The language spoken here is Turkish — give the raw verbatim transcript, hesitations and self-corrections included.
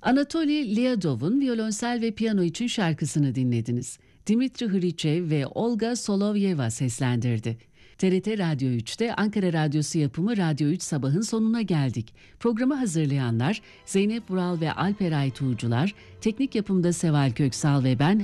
Anatoly Lyadov'un violonsel ve piyano için şarkısını dinlediniz. Dimitri Hriçev ve Olga Solovyeva seslendirdi. T R T Radyo üçte Ankara Radyosu yapımı Radyo üç Sabah'ın sonuna geldik. Programı hazırlayanlar Zeynep Vural ve Alper Aytuğcular, teknik yapımda Seval Köksal ve ben